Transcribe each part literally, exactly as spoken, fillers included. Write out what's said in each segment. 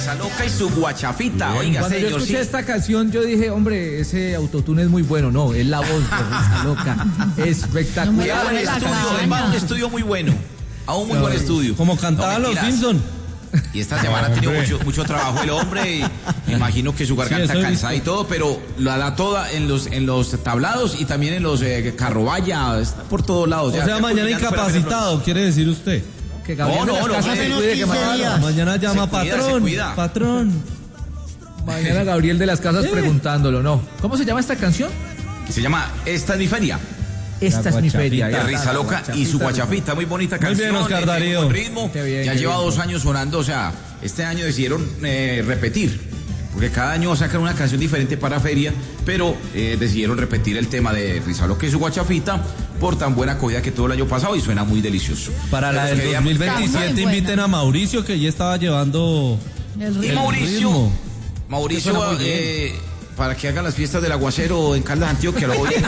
Risa Loca y su guachafita. Bien. Oiga, Cuando señor, yo escuché sí. esta canción, yo dije, hombre, ese autotune es muy bueno. No, es la voz de Risa Loca. Espectacular. Buen estudio, además un estudio muy bueno. A un muy No, buen estudio. Como cantaban No, los mentiras. Simpson. Y esta semana ha tenido mucho, mucho trabajo el hombre. Y imagino que su garganta Sí, eso he cansada y visto. todo, pero la da toda en los en los tablados y también en los eh, carrovalla, está por todos lados. O Ya, sea, ya mañana culminando, pero- incapacitado, quiere decir usted. Que Gabriel No, de no, las no, Casas no, se menos cuide que quince mañana, días. Mañana llama Se cuida, patrón, se cuida. patrón. mañana Gabriel de las Casas Eh. preguntándolo, ¿no? ¿Cómo se llama esta canción? Se llama Esta es mi feria. Esta es mi feria. De ya Risa está, Loca la y su guachafita. guachafita, muy bonita Muy canción. bien, Oscar eh, tiene Darío. buen ritmo. Qué bien, ya qué lleva bien. dos años sonando, o sea, este año decidieron eh, repetir, porque cada año sacan una canción diferente para feria, pero eh, decidieron repetir el tema de Risa Loca y su guachafita por tan buena acogida que todo el año pasado y suena muy delicioso. Para la Entonces, del queríamos- dos mil veintisiete Está muy buena. inviten a Mauricio, que ya estaba llevando El Y ritmo. Mauricio, ritmo. Mauricio, Suena muy bien. eh, para que hagan las fiestas del aguacero en Caldas, Antioquia, lo voy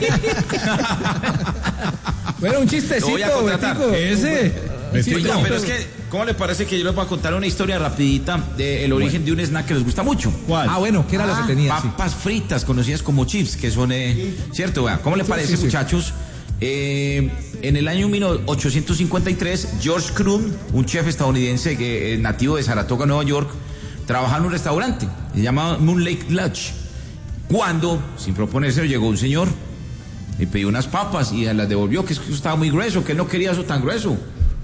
Bueno, un Lo chistecito, voy a contratar. Betico. ese. Sí, Oiga, no, pero es que, ¿cómo le parece que yo les voy a contar una historia rapidita del origen de un snack que les gusta mucho? ¿Cuál? Ah, bueno, ¿qué era lo que tenía? Sí. Papas fritas, conocidas como chips, que son, eh, ¿cierto? Vea, ¿cómo le parece, sí, sí. muchachos? Eh, en el año mil ochocientos cincuenta y tres, George Crumb, un chef estadounidense que, eh, nativo de Saratoga, Nueva York, trabajaba en un restaurante, se llamaba Moon Lake Lodge. Cuando, sin proponérselo, llegó un señor y pidió unas papas y las devolvió, que es que eso estaba muy grueso, que él no quería eso tan grueso.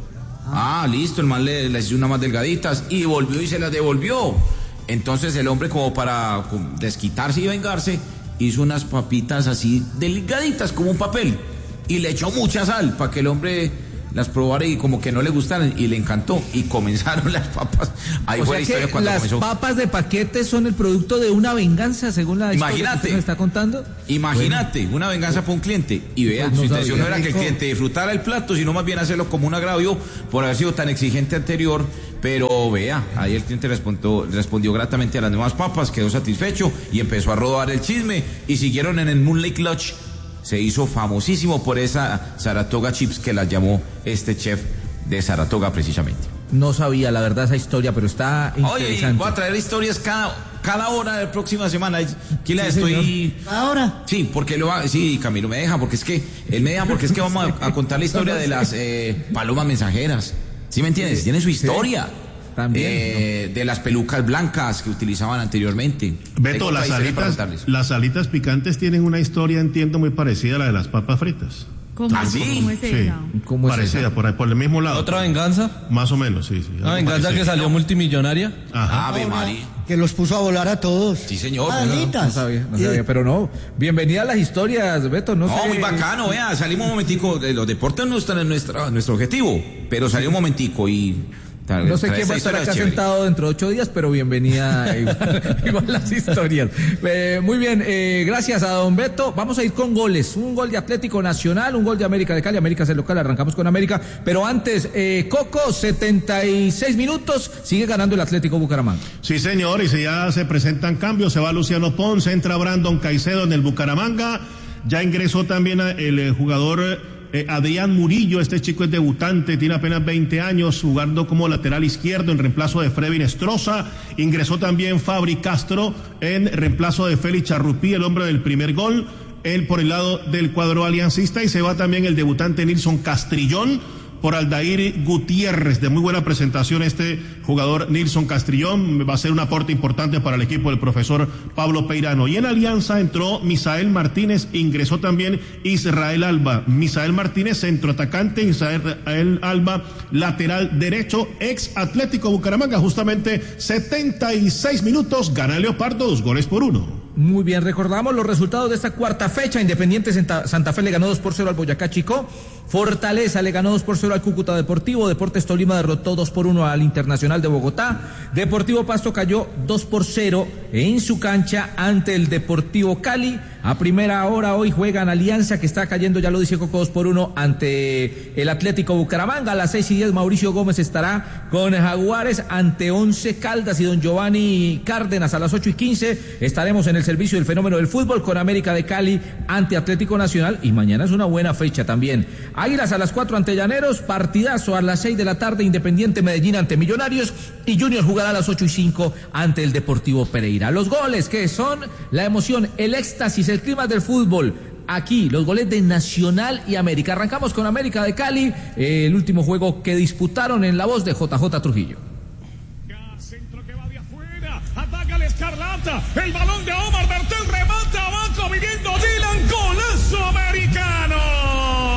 Ah, listo, el man le, le hizo unas más delgaditas y volvió y se las devolvió. Entonces el hombre, como para como, desquitarse y vengarse, hizo unas papitas así delgaditas como un papel y le echó mucha sal para que el hombre las probara y como que no le gustaran, y le encantó y comenzaron las papas. Ahí O fue sea la historia que cuando las comenzó. papas de paquete son el producto de una venganza, según la historia que Imagínate. usted me está contando. Imagínate, una venganza para un cliente. Y vea, Pues no su intención sabía. no era que el Rico. cliente disfrutara el plato, sino más bien hacerlo como un agravio por haber sido tan exigente anterior. Pero vea, ahí el cliente respondió, respondió gratamente a las nuevas papas, quedó satisfecho y empezó a rodar el chisme. Y siguieron en el Moon Lake Lodge. Se hizo famosísimo por esa Saratoga Chips que las llamó este chef de Saratoga precisamente. No sabía, la verdad, esa historia, pero está Oye, interesante. voy a traer historias cada, cada hora de la próxima semana. Aquí la Sí, estoy... Ahora. Sí, porque lo va, sí, Camilo me deja, porque es que él me deja, porque es que vamos a, a contar la historia de las eh, palomas mensajeras. ¿Sí me entiendes? Tiene su historia. También, Eh, de las pelucas blancas que utilizaban anteriormente. Beto, Tengo las otra historia para alitas, contarles. las alitas picantes tienen una historia, entiendo, muy parecida a la de las papas fritas. ¿Cómo, ¿Ah, sí? ¿Cómo es Sí, esa? ¿Cómo es parecida, esa? por, ahí, por el mismo lado. ¿Otra venganza? Más o menos, sí, sí. Una algo venganza que parecido. salió multimillonaria. Ajá. Ave María. Que los puso a volar a todos. Sí, señor. Alitas. No sabía, no sabía, pero no. Bienvenida a las historias, Beto. No, No, sé. muy bacano, vea, salimos un momentico, de los deportes no están en nuestra, nuestro objetivo, pero salió un momentico y... No sé trae quién esta va a estar historia acá chévere. sentado dentro de ocho días, pero bienvenida igual, igual las historias. Eh, muy bien, eh, gracias a don Beto. Vamos a ir con goles. Un gol de Atlético Nacional, un gol de América de Cali. América es el local, arrancamos con América. Pero antes, eh, Coco, setenta y seis minutos, sigue ganando el Atlético Bucaramanga. Sí, señor, y si ya se presentan cambios, se va Luciano Ponce, entra Brandon Caicedo en el Bucaramanga, ya ingresó también el eh, jugador eh, Adrián Murillo, este chico es debutante, tiene apenas veinte años, jugando como lateral izquierdo en reemplazo de Frevin Estroza, ingresó también Fabri Castro en reemplazo de Félix Charrupí, el hombre del primer gol, él por el lado del cuadro aliancista, y se va también el debutante Nilson Castrillón, por Aldair Gutiérrez, de muy buena presentación este jugador Nilson Castrillón, va a ser un aporte importante para el equipo del profesor Pablo Peirano. Y en Alianza entró Misael Martínez, ingresó también Israel Alba. Misael Martínez, centroatacante, Israel Alba, lateral derecho, ex Atlético Bucaramanga, justamente setenta y seis minutos, gana Leopardo, dos goles por uno. Muy bien, recordamos los resultados de esta cuarta fecha. Independiente Santa, Santa Fe le ganó dos por cero al Boyacá Chicó. Fortaleza le ganó dos por cero al Cúcuta Deportivo. Deportes Tolima derrotó dos por uno al Internacional de Bogotá. Deportivo Pasto cayó dos por cero en su cancha ante el Deportivo Cali. A primera hora hoy juegan Alianza, que está cayendo, ya lo dice Coco, dos por uno ante el Atlético Bucaramanga. A las seis y diez Mauricio Gómez estará con Jaguares ante Once Caldas y don Giovanni Cárdenas. A las ocho y quince estaremos en el servicio del fenómeno del fútbol con América de Cali ante Atlético Nacional, y mañana es una buena fecha también. Águilas a las cuatro ante Llaneros, partidazo a las seis de la tarde, Independiente Medellín ante Millonarios y Junior jugará a las ocho y cinco ante el Deportivo Pereira. Los goles que son la emoción, el éxtasis, el clima del fútbol. Aquí, los goles de Nacional y América. Arrancamos con América de Cali, eh, el último juego que disputaron en la voz de J J Trujillo. Centro que va de afuera, ataca el Escarlata, el balón